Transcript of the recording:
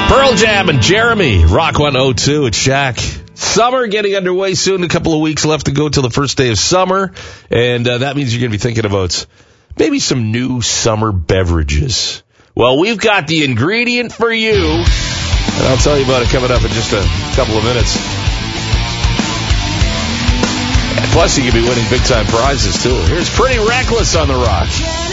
Pearl Jam and Jeremy, Rock 102, it's Shaq. Summer getting underway soon. A couple of weeks left to go till the first day of summer. And that means you're going to be thinking about maybe some new summer beverages. Well, we've got the ingredient for you. And I'll tell you about it coming up in just a couple of minutes. And plus, you could be winning big-time prizes, too. Here's Pretty Reckless on the Rock.